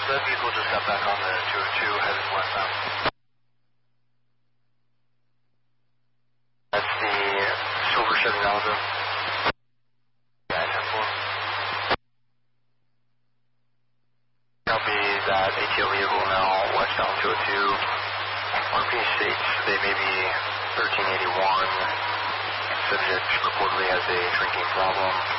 That vehicle just got back on the 202 headed westbound. That's the silver Chevy Malibu. Yeah, 10-4. Copy that ATL vehicle now westbound 202. RP states they may be 1381. Subject reportedly has a drinking problem.